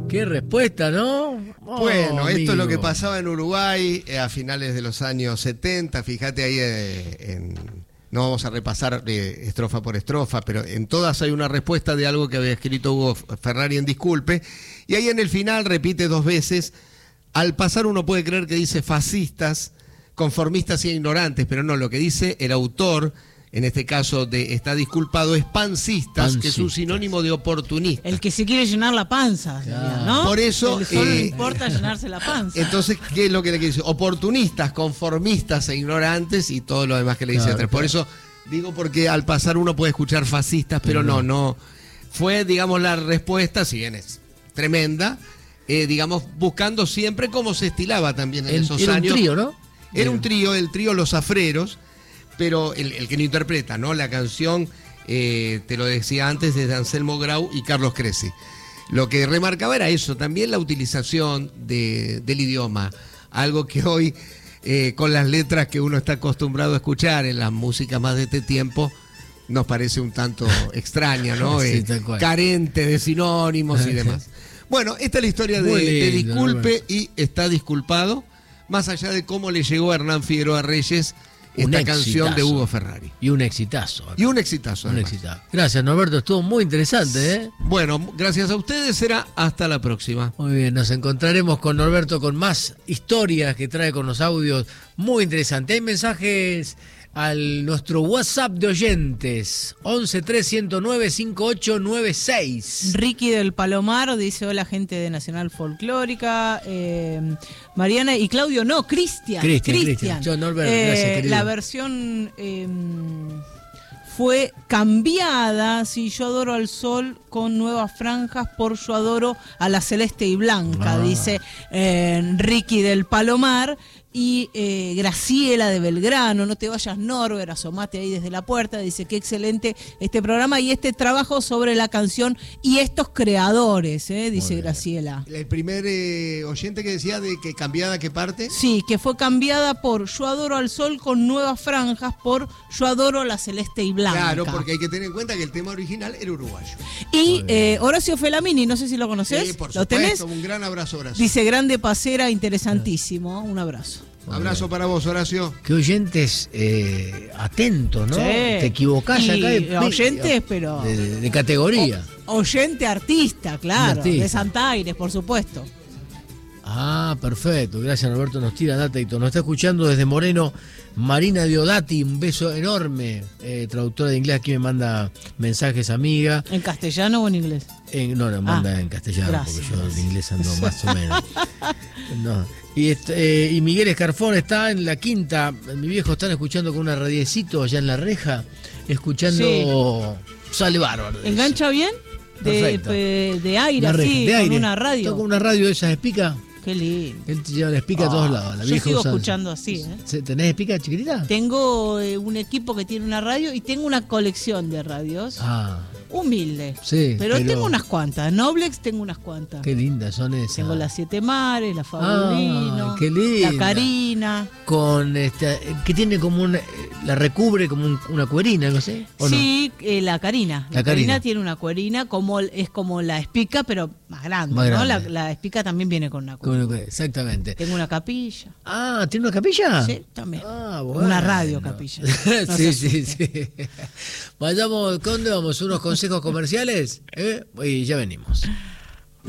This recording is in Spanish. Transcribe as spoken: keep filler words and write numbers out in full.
Qué respuesta, ¿no? Oh, bueno, esto amigo. es lo que pasaba en Uruguay eh, a finales de los años setenta. Fíjate ahí eh, en... No vamos a repasar eh, estrofa por estrofa, pero en todas hay una respuesta de algo que había escrito Hugo Ferrari en Disculpe. Y ahí en el final repite dos veces. Al pasar uno puede creer que dice fascistas, conformistas e ignorantes, pero no, lo que dice el autor, en este caso de Está Disculpado, es pancistas, pancistas, que es un sinónimo de oportunista. El que se quiere llenar la panza, claro. ¿no? Por eso... El solo eh, le importa llenarse la panza. Entonces, ¿qué es lo que le quiere decir? Oportunistas, conformistas e ignorantes y todo lo demás que le dice claro, atrás. Por eso digo, porque al pasar uno puede escuchar fascistas, pero no, no. Fue, digamos, la respuesta, si bien es tremenda, eh, digamos, buscando siempre cómo se estilaba también en el, esos era años. Un trío, ¿no? Era un trío, el trío Los Zafreros, pero el, el que no interpreta, ¿no? La canción, eh, te lo decía antes, es de Anselmo Grau y Carlos Cresci. Lo que remarcaba era eso, también la utilización de, del idioma, algo que hoy, eh, con las letras que uno está acostumbrado a escuchar en la música más de este tiempo, nos parece un tanto extraña, ¿no? Sí, eh, carente de sinónimos y demás. Bueno, esta es la historia de, lindo, de Disculpe ¿no? y Está Disculpado, más allá de cómo le llegó a Hernán Figueroa Reyes esta un canción exitazo. de Hugo Ferrari. Y un exitazo. Y un exitazo. Un exitazo. Gracias, Norberto. Estuvo muy interesante, ¿eh? Bueno, gracias a ustedes. Será hasta la próxima. Muy bien, nos encontraremos con Norberto con más historias que trae con los audios muy interesantes. Hay mensajes al nuestro WhatsApp de oyentes once tres ciento nueve cincuenta y ocho noventa y seis. Ricky del Palomar dice hola gente de Nacional Folclórica. eh, Mariana y Claudio no, Cristian Cristian eh, la versión eh, fue cambiada, si Yo Adoro al Sol con nuevas franjas por Yo Adoro a la Celeste y Blanca, ah. dice eh, Ricky del Palomar. Y eh, Graciela de Belgrano, no te vayas Norbert, asomate ahí desde la puerta, dice qué excelente este programa y este trabajo sobre la canción y estos creadores, eh, dice Graciela. El primer eh, oyente que decía de que cambiada qué parte. Sí, que fue cambiada por Yo Adoro al Sol con nuevas franjas por Yo Adoro la Celeste y Blanca. Claro, porque hay que tener en cuenta que el tema original era uruguayo. Y eh, Horacio Felamini, no sé si lo conoces. Sí, por ¿Lo supuesto, tenés? Un gran abrazo, Horacio. Dice grande pasera, interesantísimo, un abrazo. Abrazo para vos, Horacio. Qué oyentes eh, atentos, ¿no? Sí. Te equivocás y acá. De, oyentes, pero... De, de, de categoría. O, oyente artista, claro. Artista. De Santaires, por supuesto. Ah, perfecto. Gracias, Norberto. Nos tira data y todo. Nos está escuchando desde Moreno Marina Diodati. Un beso enorme. Eh, traductora de inglés. Aquí me manda mensajes, amiga. ¿En castellano o en inglés? En, no, no, manda ah, en castellano. Gracias. Porque yo de inglés ando más o menos. No. Y, este, eh, y Miguel Escarfón está en la quinta. Mi viejo están escuchando con una radiecito allá en la reja. Escuchando. Sí. Sale bárbaro. ¿Engancha bien? De, de, de aire, así, de aire. Con una radio. Con una radio de esas espica. Qué lindo. Él te lleva la espica oh, a todos lados. La yo sigo usanza. escuchando así. ¿eh? ¿Tenés espica chiquitita? Tengo eh, un equipo que tiene una radio y tengo una colección de radios. Ah. Humilde. Sí. Pero, pero tengo unas cuantas. Noblex tengo unas cuantas. Qué lindas son esas. Tengo las Siete Mares, la Favorino. Ah, qué linda. La Carina. Con este, que tiene como una, la recubre como un, una cuerina, no sé. ¿o sí, no? eh, la Carina. La, la Carina. Carina tiene una cuerina, como es como la espica, pero más grande, más ¿no? Grande. La, la espica también viene con una cuerina. Exactamente. Tengo una capilla. Ah, ¿tiene una capilla? Sí, también. Ah, bueno. Una radio capilla. No sí, sí, sí. Vayamos, ¿dónde vamos? ¿Unos consejos comerciales? ¿Eh? Y ya venimos.